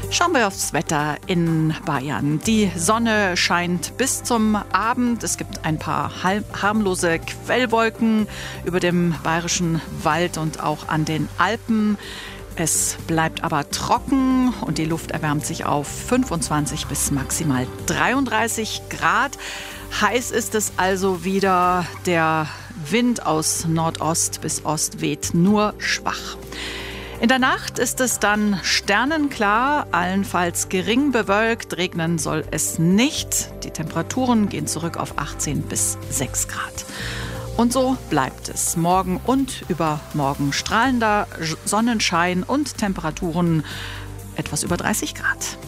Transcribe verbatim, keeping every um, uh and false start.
Schauen wir aufs Wetter in Bayern. Die Sonne scheint bis zum Abend. Es gibt ein paar harmlose Quellwolken über dem Bayerischen Wald und auch an den Alpen. Es bleibt aber trocken und die Luft erwärmt sich auf fünfundzwanzig bis maximal dreiunddreißig Grad. Heiß ist es also wieder. Der Wind aus Nordost bis Ost weht nur schwach. In der Nacht ist es dann sternenklar, allenfalls gering bewölkt. Regnen soll es nicht. Die Temperaturen gehen zurück auf achtzehn bis sechs Grad. Und so bleibt es. Morgen und übermorgen strahlender Sonnenschein und Temperaturen etwas über dreißig Grad.